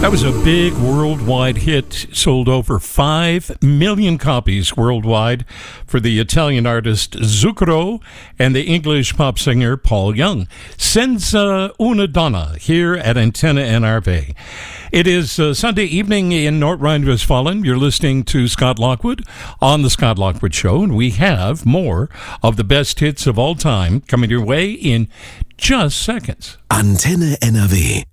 That was a big worldwide hit, sold over 5 million copies worldwide for the Italian artist Zucchero and the English pop singer Paul Young. Senza una donna here at Antenna NRV. It is Sunday evening in North Rhine-Westphalia. You're listening to Scott Lockwood on The Scott Lockwood Show, and we have more of the best hits of all time coming your way in just seconds. Antenne NRW.